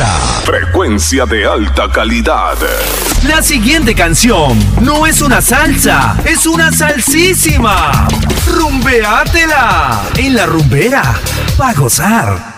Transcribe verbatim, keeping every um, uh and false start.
Rumbera. Frecuencia de alta calidad. La siguiente canción no es una salsa, es una salsísima. Rumbeátela en la Rumbera, pa' gozar.